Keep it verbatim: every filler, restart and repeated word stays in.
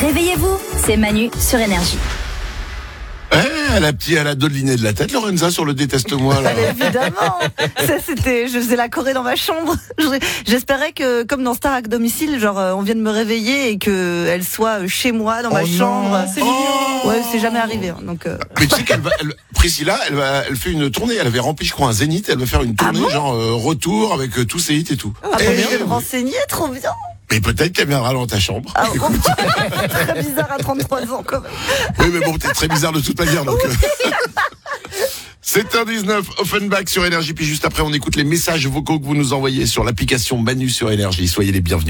Réveillez-vous, c'est Manu sur Énergie. Eh, elle a petit, elle a dodeliné de la tête, Lorenza, sur le déteste-moi, là. Évidemment. Ça, c'était, je faisais la choré dans ma chambre. J'espérais que, comme dans Star à domicile, genre, on vienne me réveiller et que elle soit chez moi, dans ma Oh chambre. non. C'est mignon. Ouais, c'est jamais arrivé, hein, donc, euh... Mais tu sais qu'elle va, elle, Priscilla, elle va, elle fait une tournée. Elle avait rempli, je crois, un zénith. Elle va faire une tournée, Ah bon genre, euh, retour avec euh, tous ses hits et tout. Ah, Eh, je vais me renseigner, trop bien. mais peut-être qu'elle viendra dans ta chambre. Ah, oh, très bizarre à trente-trois ans, quand même. Oui, mais bon, t'es très bizarre de toute manière, donc. euh. sept heures dix-neuf, Offenbach sur Énergie. Puis juste après, on écoute les messages vocaux que vous nous envoyez sur l'application Manu sur Énergie. Soyez les bienvenus.